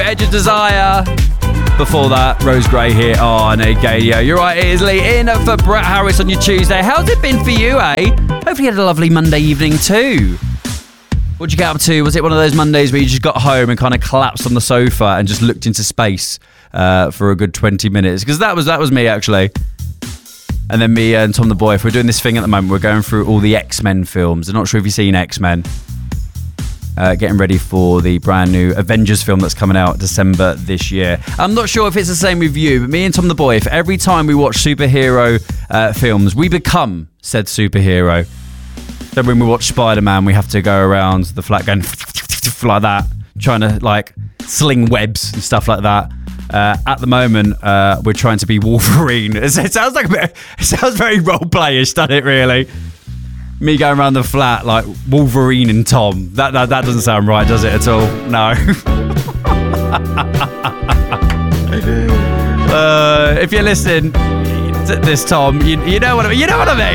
Edge of Desire. Before that, Rose Gray here on Gadio. You're right, it is Lee in for Brett Harris on your Tuesday. How's it been for you, eh? Hopefully you had a lovely Monday evening too. What'd you get up to? Was it one of those Mondays where you just got home and kind of collapsed on the sofa and just looked into space for a good 20 minutes? Because that was me, actually. And then me and Tom the Boy, if we're doing this thing at the moment, we're going through all the X-Men films. I'm not sure if you've seen X-Men. Getting ready for the brand new Avengers film that's coming out December this year. I'm not sure if it's the same with you, but me and Tom the Boy, if every time we watch superhero films, we become said superhero. So when we watch Spider-Man, we have to go around the flat going like that, trying to like sling webs and stuff like that. At the moment, we're trying to be Wolverine. It sounds like it sounds very role-playish, doesn't it, really? Me going around the flat like Wolverine and Tom. That doesn't sound right, does it at all? No. If you're listening to this, Tom, you know what I mean.